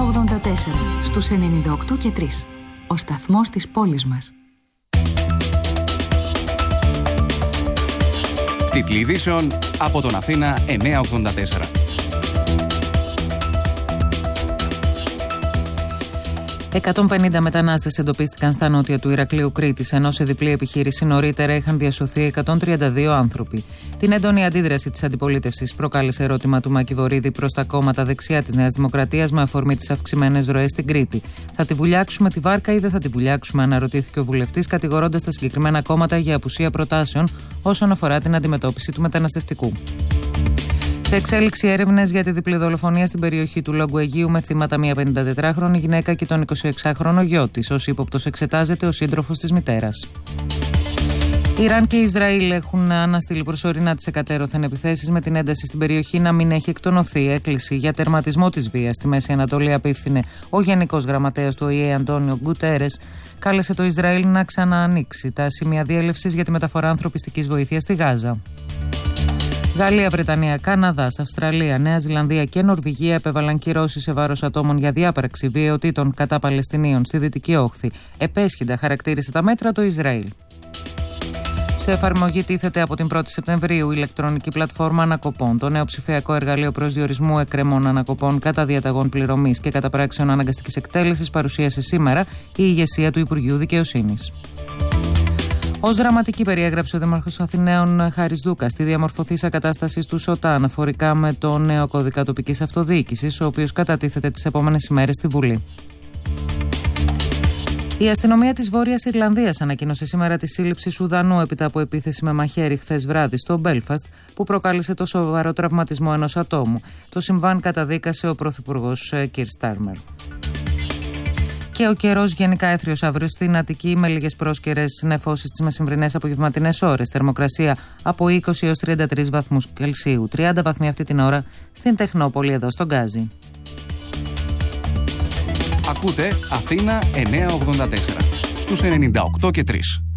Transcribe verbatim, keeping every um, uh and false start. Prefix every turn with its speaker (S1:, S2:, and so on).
S1: ογδόντα τέσσερα στους ενενήντα οκτώ και τρία. Ο σταθμός της πόλης μας.
S2: Τίτλοι ειδήσεων από τον Αθήνα εννιακόσια ογδόντα τέσσερα.
S3: εκατόν πενήντα μετανάστες εντοπίστηκαν στα νότια του Ηρακλείου Κρήτης, ενώ σε διπλή επιχείρηση νωρίτερα είχαν διασωθεί εκατόν τριάντα δύο άνθρωποι. Την έντονη αντίδραση της αντιπολίτευσης προκάλεσε ερώτημα του Μάκη Βορίδη προς τα κόμματα δεξιά της Νέας Δημοκρατίας με αφορμή τις αυξημένες ροές στην Κρήτη. Θα τη βουλιάξουμε τη βάρκα ή δεν θα τη βουλιάξουμε, αναρωτήθηκε ο βουλευτής, κατηγορώντας τα συγκεκριμένα κόμματα για απουσία προτάσεων όσον αφορά την αντιμετώπιση του μεταναστευτικού. Σε εξέλιξη έρευνες για τη διπλή δολοφονία στην περιοχή του Λόγκου Αιγείου με θύματα μια πενηντατετράχρονη γυναίκα και τον εικοσιεξάχρονο γιο της. Ως ύποπτος εξετάζεται ο σύντροφος της μητέρας. Ιράν και Ισραήλ έχουν αναστείλει προσωρινά τις εκατέρωθεν επιθέσεις με την ένταση στην περιοχή να μην έχει εκτονωθεί. Έκκληση για τερματισμό της βίας στη Μέση Ανατολή απίφθινε ο Γενικός Γραμματέας του Ο Η Ε Αντώνιο Γκουτέρες. Κάλεσε το Ισραήλ να ξαναανοίξει τα σημεία διέλευσης για τη μεταφορά ανθρωπιστικής βοήθειας στη Γάζα. Γαλλία, Βρετανία, Καναδάς, Αυστραλία, Νέα Ζηλανδία και Νορβηγία επέβαλαν κυρώσεις σε βάρος ατόμων για διάπραξη βιαιοτήτων κατά Παλαιστινίων στη Δυτική Όχθη. Επέσχυντα χαρακτήρισε τα μέτρα το Ισραήλ. Σε εφαρμογή τίθεται από την πρώτη Σεπτεμβρίου η ηλεκτρονική πλατφόρμα ανακοπών. Το νέο ψηφιακό εργαλείο προσδιορισμού εκκρεμών ανακοπών κατά διαταγών πληρωμής και κατά πράξεων αναγκαστικής εκτέλεσης παρουσίασε σήμερα η ηγεσία του Υπουργείου Δικαιοσύνης. Ως δραματική περιέγραψε ο Δήμαρχος Αθηναίων Χάρης Δούκας τη διαμορφωθήσα κατάσταση του ΣΟΤΑ αναφορικά με το νέο κώδικα τοπικής αυτοδιοίκησης, ο οποίος κατατίθεται τις επόμενες ημέρες στη Βουλή. Η αστυνομία της Βόρειας Ιρλανδίας ανακοίνωσε σήμερα τη σύλληψη Σουδανού έπειτα από επίθεση με μαχαίρι χθες βράδυ στο Μπέλφαστ, που προκάλεσε το σοβαρό τραυματισμό ενός ατόμου. Το συμβάν καταδίκασε ο Πρωθυπουργός Κιρ Στάρμερ. Και ο καιρός γενικά έθριος αύριο στην Αττική με λίγες πρόσκαιρες νεφώσεις τις μεσημβρινές απογευματινές ώρες. Θερμοκρασία από είκοσι έως τριάντα τρεις βαθμούς Κελσίου. τριάντα βαθμοί αυτή την ώρα στην Τεχνόπολη εδώ στον Γκάζι.
S2: Ακούτε Αθήνα εννιακόσια ογδόντα τέσσερα στους ενενήντα οκτώ και τρία.